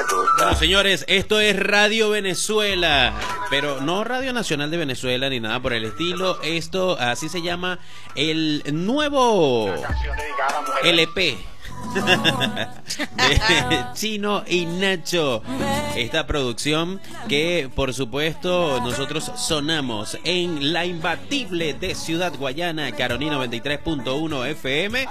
Bueno, señores, esto es Radio Venezuela, pero no Radio Nacional de Venezuela ni nada por el estilo. Esto, así se llama el nuevo LP de Chino y Nacho. Esta producción que, por supuesto, nosotros sonamos en la imbatible de Ciudad Guayana, Carolina 93.1 FM.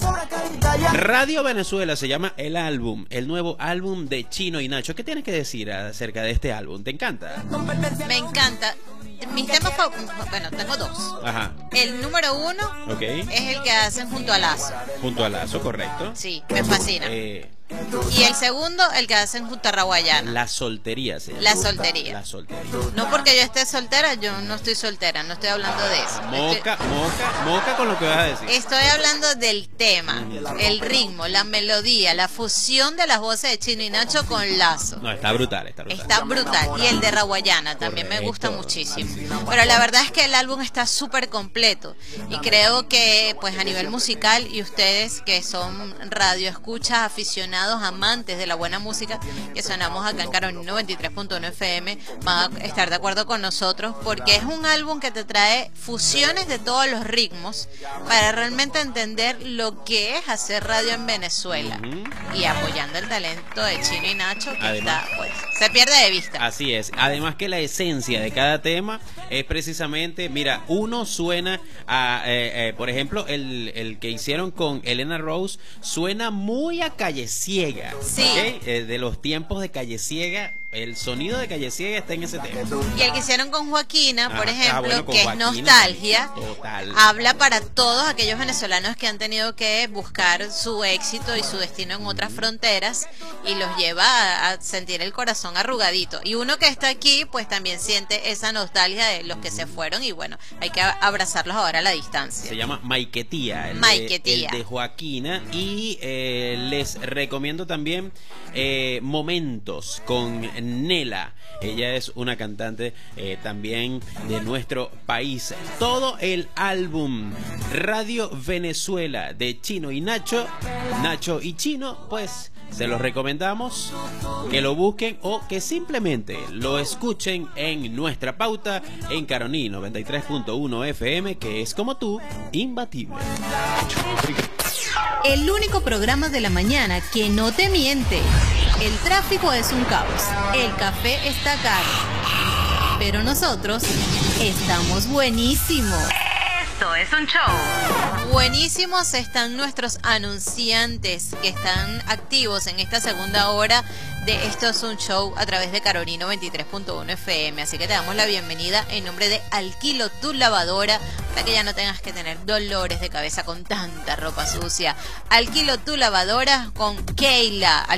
Radio Venezuela se llama el álbum, el nuevo álbum de Chino y Nacho. ¿Qué tienes que decir acerca de este álbum? ¿Te encanta? Me encanta. Mis temas favoritos, bueno, tengo dos. Ajá. El número uno es el que hacen junto a Lazo. Junto a Lazo, correcto. Sí, me fascina. Y el segundo, el que hacen junto a Raguayana. La soltería, sí. La soltería. La soltería. No porque yo esté soltera, yo no estoy soltera, no estoy hablando de eso. Moca con lo que vas a decir. Estoy hablando del tema, el ritmo, la melodía, la fusión de las voces de Chino y Nacho con Lazo. No, está brutal, está brutal. Está brutal. Y el de Raguayana también me gusta muchísimo. Pero la verdad es que el álbum está súper completo. Y creo que, pues a nivel musical, y ustedes que son radioescuchas, aficionados, amantes de la buena música que sonamos acá en Carolina 93.1 FM, van a estar de acuerdo con nosotros, porque es un álbum que te trae fusiones de todos los ritmos para realmente entender lo que es hacer radio en Venezuela y apoyando el talento de Chino y Nacho, que además, está, pues, se pierde de vista. Así es. Además que la esencia de cada tema es precisamente, mira, uno suena a, por ejemplo, el que hicieron con Elena Rose suena muy a Calle Ciega, sí. ¿Okay? De los tiempos de Calle Ciega, el sonido de Calle Ciega está en ese tema. Y el que hicieron con Joaquina, por ejemplo, bueno, que Joaquina, es nostalgia, total. Habla para todos aquellos venezolanos que han tenido que buscar su éxito y su destino en otras fronteras, y los lleva a sentir el corazón arrugadito. Y uno que está aquí, pues también siente esa nostalgia de los que se fueron, y bueno, hay que abrazarlos ahora a la distancia. Se llama Maiquetía, el de Joaquina. Y les recomiendo también Momentos con Nela. Ella es una cantante también de nuestro país. Todo el álbum Radio Venezuela de Chino y Nacho, Nacho y Chino, pues se los recomendamos que lo busquen o que simplemente lo escuchen en nuestra pauta en Carolina 93.1 FM, que es como tú, imbatible. El único programa de la mañana que no te miente. El tráfico es un caos. El café está caro. Pero nosotros estamos buenísimos. Esto es un show. Buenísimos están nuestros anunciantes que están activos en esta segunda hora de Esto es un show a través de Carolina 93.1 FM. Así que te damos la bienvenida en nombre de Alquilo tu lavadora, para que ya no tengas que tener dolores de cabeza con tanta ropa sucia. Alquilo tu lavadora con Keila al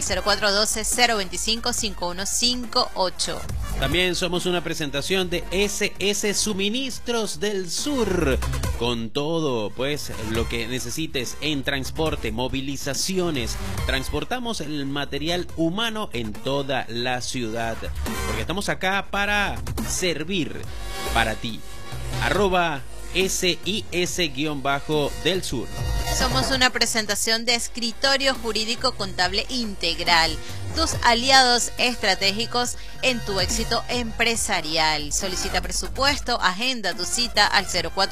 0412-025-5158. También somos una presentación de SS Suministros del Sur, con todo, pues, lo que necesites en transporte, movilizaciones. Transportamos el material humano en toda la ciudad, porque estamos acá para servir para ti. @SIS-del Sur. Somos una presentación de Escritorio Jurídico Contable Integral, tus aliados estratégicos en tu éxito empresarial. Solicita presupuesto, agenda tu cita al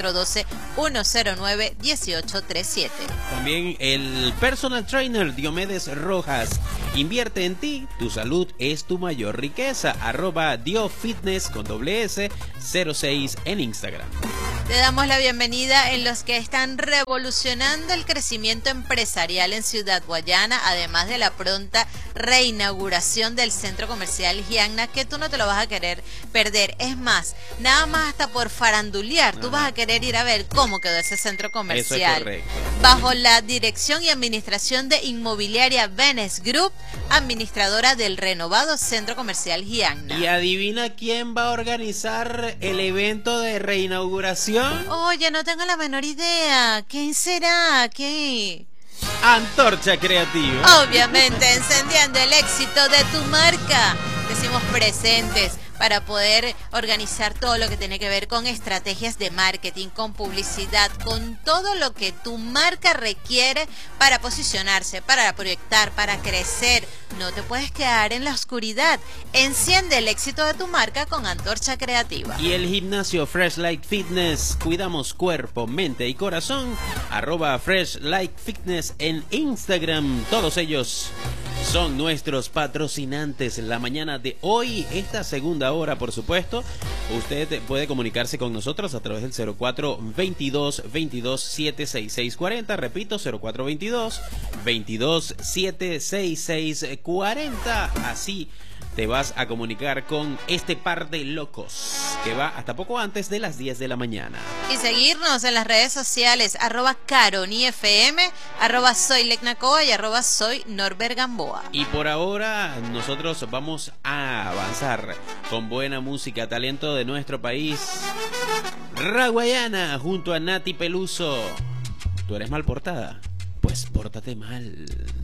0412-109-1837. También el personal trainer Diomedes Rojas. Invierte en ti, tu salud es tu mayor riqueza. @diofitness con S 06 en Instagram. Te damos la bienvenida en los que están revolucionando el crecimiento empresarial en Ciudad Guayana, además de la pronta reinauguración del centro comercial Gianna, que tú no te lo vas a querer perder. Es más, nada más hasta por farandulear, tú vas a querer ir a ver cómo quedó ese centro comercial. Eso es correcto. Bajo la dirección y administración de Inmobiliaria Venes Group, administradora del renovado centro comercial Gianna. ¿Y adivina quién va a organizar el evento de reinauguración? Oye, no tengo la menor idea. ¿Quién será? ¿Qué? Antorcha Creativa. Obviamente, encendiendo el éxito de tu marca. Decimos presentes. para poder organizar todo lo que tiene que ver con estrategias de marketing, con publicidad, con todo lo que tu marca requiere para posicionarse, para proyectar, para crecer. No te puedes quedar en la oscuridad. Enciende el éxito de tu marca con Antorcha Creativa. Y el gimnasio Fresh Like Fitness. Cuidamos cuerpo, mente y corazón. @Fresh Like Fitness en Instagram. Todos ellos son nuestros patrocinantes la mañana de hoy, esta segunda hora, por supuesto. Usted puede comunicarse con nosotros a través del 0422 22 76640. Repito, 0422 22 76640. Así te vas a comunicar con este par de locos que va hasta poco antes de las 10 de la mañana. Y seguirnos en las redes sociales, @CaroniFM, @SoyLecnacoa y @SoyNorbergamboa. Y por ahora nosotros vamos a avanzar con buena música, talento de nuestro país. Raguayana junto a Nati Peluso. ¿Tú eres mal portada? Pues pórtate mal.